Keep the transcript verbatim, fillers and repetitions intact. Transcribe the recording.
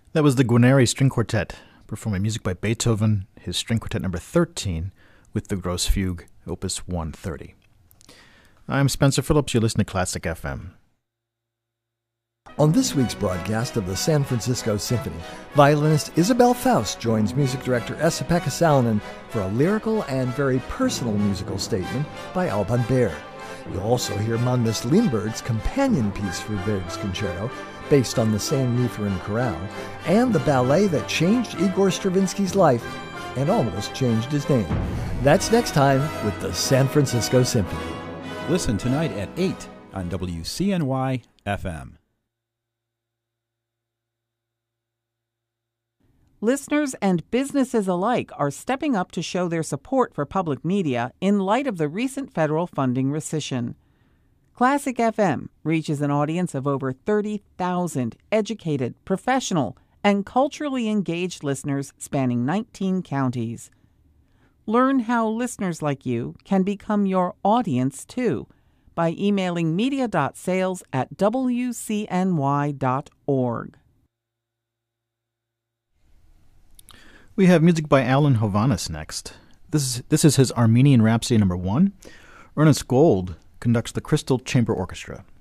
That was the Guarneri String Quartet, performing music by Beethoven, his String Quartet number thirteen, with the Gross Fugue, opus one thirty. I'm Spencer Phillips. You listen to Classic F M. On this week's broadcast of the San Francisco Symphony, violinist Isabel Faust joins music director Esa-Pekka Salonen for a lyrical and very personal musical statement by Alban Berg. You'll also hear Magnus Lindberg's companion piece for Berg's concerto, based on the same Lutheran chorale, and the ballet that changed Igor Stravinsky's life and almost changed his name. That's next time with the San Francisco Symphony. Listen tonight at eight on W C N Y F M. Listeners and businesses alike are stepping up to show their support for public media in light of the recent federal funding rescission. Classic F M reaches an audience of over thirty thousand educated, professional, and culturally engaged listeners spanning nineteen counties. Learn how listeners like you can become your audience, too, by emailing media.sales at w c n y dot org. We have music by Alan Hovhaness next. This is, this is his Armenian Rhapsody number one. Ernest Gold conducts the Crystal Chamber Orchestra.